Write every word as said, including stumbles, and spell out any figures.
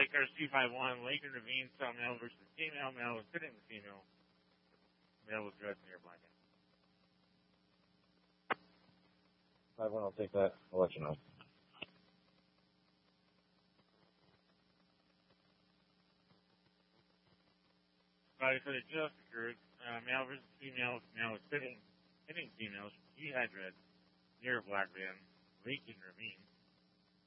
Lake Cars two five one, Lake and Ravine, saw male versus female. Male was hitting the female. Male was dressed near black. five one, I'll take that. I'll let you know. Body footage just occurred. Uh, male versus female. Male was hitting, hitting females. She had red near a black van. Lake and Ravine.